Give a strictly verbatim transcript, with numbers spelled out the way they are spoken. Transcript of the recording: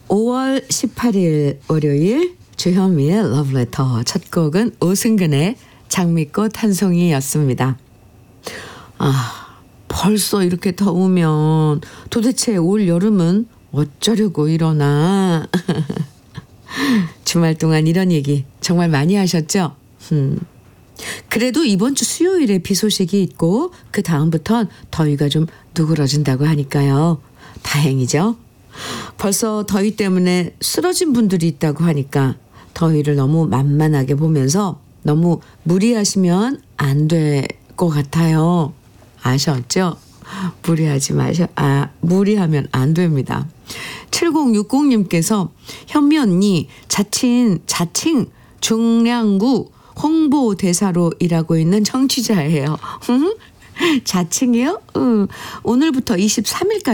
오월 십팔일 월요일 주현미의 러브레터 첫 곡은 오승근의 장미꽃 한 송이였습니다. 아, 벌써 이렇게 더우면 도대체 올 여름은 어쩌려고 이러나. 주말 동안 이런 얘기 정말 많이 하셨죠? 음. 그래도 이번 주 수요일에 비 소식이 있고 그 다음부턴 더위가 좀 누그러진다고 하니까요. 다행이죠. 벌써 더위 때문에 쓰러진 분들이 있다고 하니까 더위를 너무 만만하게 보면서 너무 무리하시면 안 될 것 같아요. 아셨죠? 무리하지 마셔. 아, 무리하면 안 됩니다. 칠공육공님께서 현미 언니 자칭 자칭 중량구 홍보대사로 일하고 있는 청취자예요. 자칭이요? 응. 오늘부터 이십삼일까지